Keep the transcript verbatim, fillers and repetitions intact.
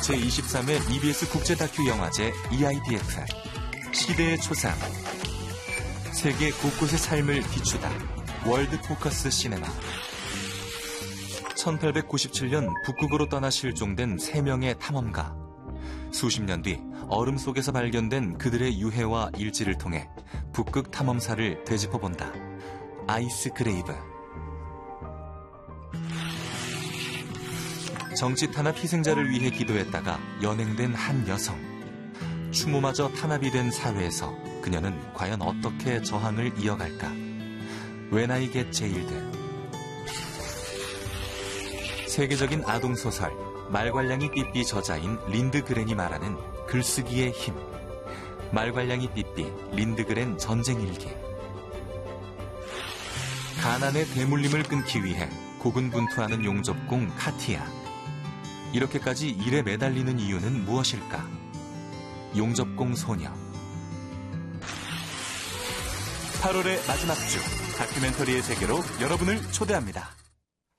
제이십삼 회 이비에스 국제 다큐 영화제 이아이디에프 시대의 초상 세계 곳곳의 삶을 비추다 월드 포커스 시네마 천팔백구십칠 년 북극으로 떠나 실종된 세 명의 탐험가 수십 년 뒤 얼음 속에서 발견된 그들의 유해와 일지를 통해 북극 탐험사를 되짚어본다. 아이스 그레이브 정치 탄압 희생자를 위해 기도했다가 연행된 한 여성. 추모마저 탄압이 된 사회에서 그녀는 과연 어떻게 저항을 이어갈까? When I Get Jailed. 세계적인 아동소설 말괄량이 삐삐 저자인 린드그렌이 말하는 글쓰기의 힘. 말괄량이 삐삐 린드그렌 전쟁일기. 가난의 대물림을 끊기 위해 고군분투하는 용접공 카티아. 이렇게까지 일에 매달리는 이유는 무엇일까? 용접공 소녀. 팔월의 마지막 주 다큐멘터리의 세계로 여러분을 초대합니다.